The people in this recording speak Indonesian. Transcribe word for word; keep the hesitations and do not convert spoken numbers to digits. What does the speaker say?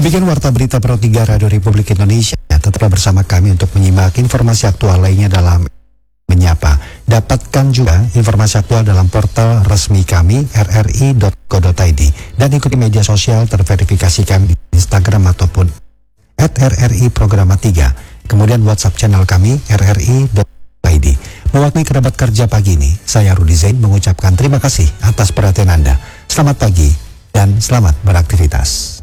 Demikian Warta Berita Pro tiga Radio Republik Indonesia. Tetaplah bersama kami untuk menyimak informasi aktual lainnya dalam Menyapa. Dapatkan juga informasi aktual dalam portal resmi kami r r i dot co dot i d dan ikuti media sosial terverifikasi kami di Instagram ataupun at r r i programa tiga. Kemudian WhatsApp channel kami r r i dot i d. Mewakili kerabat kerja pagi ini, saya Rudi Zain mengucapkan terima kasih atas perhatian Anda. Selamat pagi dan selamat beraktivitas.